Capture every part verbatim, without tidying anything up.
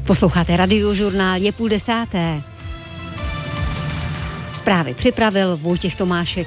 Posloucháte Radiožurnál, je půl desáté. Zprávy připravil Vojtěch Tomášek.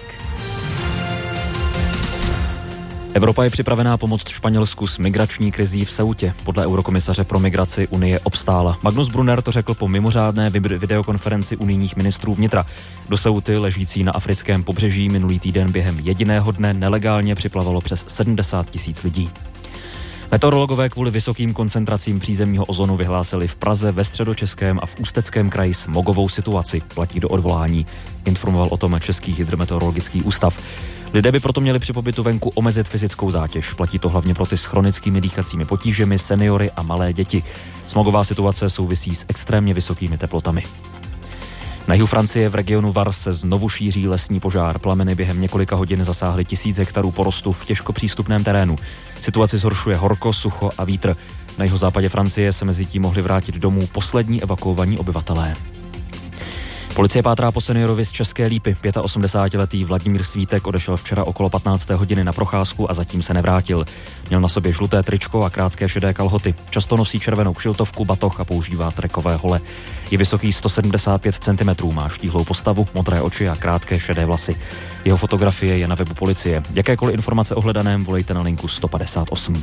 Evropa je připravená pomoct Španělsku s migrační krizí v Ceutě. Podle eurokomisaře pro migraci Unie obstála. Magnus Brunner to řekl po mimořádné videokonferenci unijních ministrů vnitra. Do Ceuty, ležící na africkém pobřeží, minulý týden během jediného dne nelegálně připlavalo přes sedmdesát tisíc lidí. Meteorologové kvůli vysokým koncentracím přízemního ozonu vyhlásili v Praze, ve Středočeském a v Ústeckém kraji smogovou situaci. Platí do odvolání. Informoval o tom Český hydrometeorologický ústav. Lidé by proto měli při pobytu venku omezit fyzickou zátěž. Platí to hlavně pro ty s chronickými dýchacími potížemi, seniory a malé děti. Smogová situace souvisí s extrémně vysokými teplotami. Na jihu Francie v regionu Var se znovu šíří lesní požár. Plameny během několika hodin zasáhly tisíc hektarů porostu v těžko přístupném terénu. Situaci zhoršuje horko, sucho a vítr. Na jihozápadě Francie se mezi tím mohli vrátit domů poslední evakuovaní obyvatelé. Policie pátrá po seniorovi z České Lípy. osmdesátiletý Vladimír Svítek odešel včera okolo patnácté hodiny na procházku a zatím se nevrátil. Měl na sobě žluté tričko a krátké šedé kalhoty. Často nosí červenou kšiltovku, batoh a používá trekové hole. Je vysoký sto sedmdesát pět centimetrů, má štíhlou postavu, modré oči a krátké šedé vlasy. Jeho fotografie je na webu policie. Jakékoliv informace o hledaném volejte na linku sto padesát osm.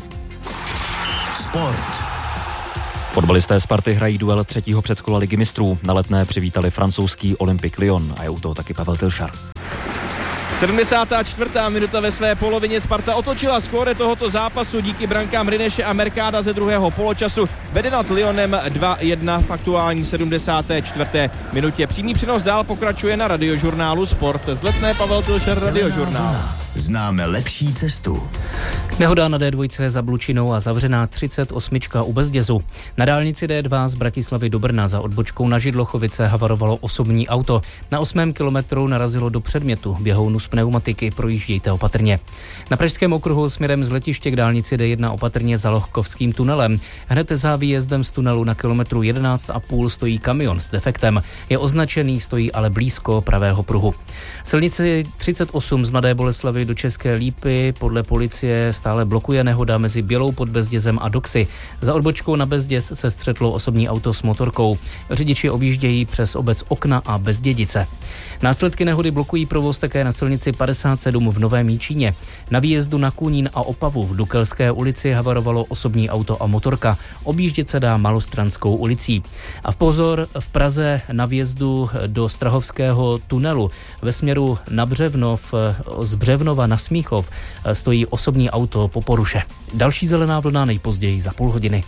Sport. Fotbalisté Sparty hrají duel třetího předkola Ligy mistrů. Na Letné přivítali francouzský Olympique Lyon a je u toho taky Pavel Tilšar. sedmdesátá čtvrtá minuta ve své polovině. Sparta otočila skóre tohoto zápasu díky brankám Rineše a Mercada ze druhého poločasu. Vede nad Lyonem dva jedna v aktuální sedmdesáté čtvrté minutě. Přímý přenos dál pokračuje na Radiožurnálu Sport. Z Letné Pavel Tilšar, Radiožurnál. Známe lepší cestu. Nehoda na dé dva za Blučinou a zavřená třicet osm u Bezdězu. Na dálnici dé dva z Bratislavy do Brna za odbočkou na Židlochovice havarovalo osobní auto. Na osmém kilometru narazilo do předmětu. Běhounu z pneumatiky, projíždějte opatrně. Na pražském okruhu směrem z letiště k dálnici dé jedna opatrně za Lohkovským tunelem. Hned za výjezdem z tunelu na kilometru jedenáct a půl stojí kamion s defektem. Je označený, stojí ale blízko pravého pruhu. Silnici třicet osm z Mladé Boleslavi do České Lípy podle policie stále blokuje nehoda mezi Bělou pod Bezdězem a Doxy. Za odbočkou na Bezděz se střetlo osobní auto s motorkou. Řidiči objíždějí přes obec Okna a Bezdědice. Následky nehody blokují provoz také na silnici padesát sedm v Novém Jičíně. Na výjezdu na Kunín a Opavu v Dukelské ulici havarovalo osobní auto a motorka. Objíždět se dá Malostranskou ulicí. A v pozor, v Praze na vjezdu do Strahovského tunelu ve směru na Břevnov, z Břevnova na Smíchov stojí osobní auto po poruše. Další zelená vlna nejpozději za půl hodiny.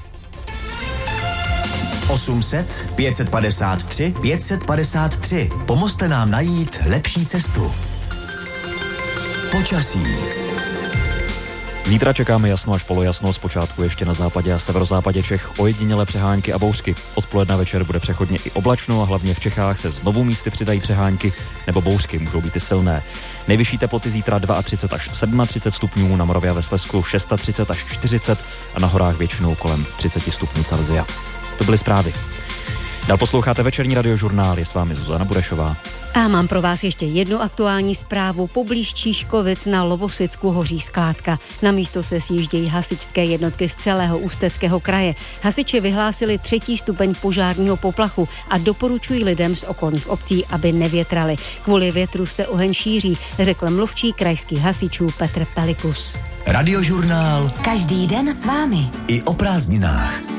osm set, pět set padesát tři, pět set padesát tři. Pomozte nám najít lepší cestu. Počasí. Zítra čekáme jasno až polojasno, zpočátku ještě na západě a severozápadě Čech ojedinělé přehánky a bouřky. Odpoledne večer bude přechodně i oblačno a hlavně v Čechách se znovu místy přidají přehánky nebo bouřky, můžou být i silné. Nejvyšší teploty zítra třicet dva až třicet sedm stupňů, na Moravě a ve Slezsku třicet šest až čtyřicet a na horách většinou kolem třicet stupňů Celsia. To byly zprávy. Dál posloucháte večerní Radiožurnál, je s vámi Zuzana Burešová. A mám pro vás ještě jednu aktuální zprávu. Poblíž Číškovic na Lovosicku hoří skládka. Na místo se sjíždějí hasičské jednotky z celého Ústeckého kraje. Hasiči vyhlásili třetí stupeň požárního poplachu a doporučují lidem z okolních obcí, aby nevětrali. Kvůli větru se oheň šíří, řekl mluvčí krajských hasičů Petr Pelikus. Radiožurnál. Každý den s vámi. I o prázdninách.